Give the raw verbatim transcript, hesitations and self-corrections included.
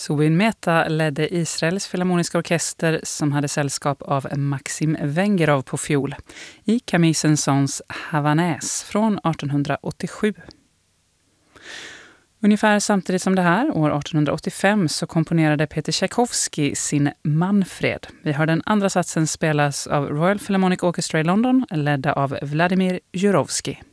Zubin Mehta ledde Israels filharmoniska orkester som hade sällskap av Maxim Vengerov på fiol i Camille Saint-Saëns Havanaise från artonhundraåttiosju. Ungefär samtidigt som det här, år artonhundraåttiofem, så komponerade Peter Tchaikovsky sin Manfred. Vi hör den andra satsen spelas av Royal Philharmonic Orchestra i London, ledda av Vladimir Jurovsky.